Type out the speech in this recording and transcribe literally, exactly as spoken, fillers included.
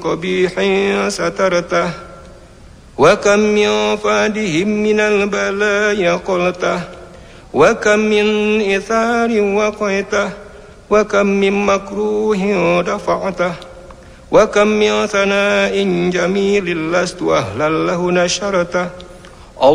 قبيح سترته وكم من فادهم من البلايا قلته وكم من إثار وقيته وكم من مكروه دفعته وكم من ثناء جميل لست أهلا له نشرته